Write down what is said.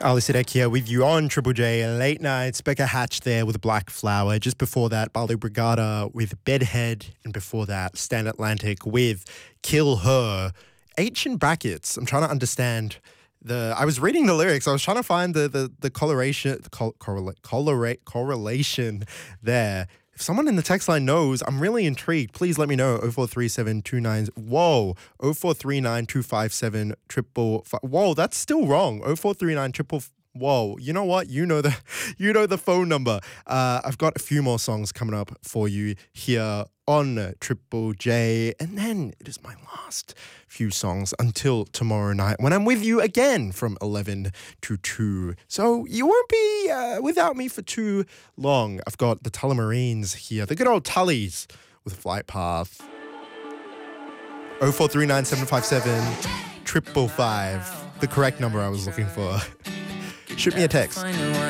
Ali Sidek here with you on Triple J Late Nights. Becca Hatch there with Black Flower. Just before that, Baldo Brigada with Bedhead. And before that, Stan Atlantic with Kill Her. H in brackets. I'm trying to understand I was reading the lyrics. I was trying to find the correlation there. If someone in the text line knows, I'm really intrigued. Please let me know. 043729. Whoa. 0439257555. Whoa, that's still wrong. 0439 Whoa, you know what? You know the phone number. I've got a few more songs coming up for you here on Triple J, and then it is my last few songs until tomorrow night when I'm with you again from 11 to 2. So you won't be without me for too long. I've got the Tullamarines here, the good old Tullies with Flight Path. 0439 757 555, the correct number I was looking for. Shoot me a text.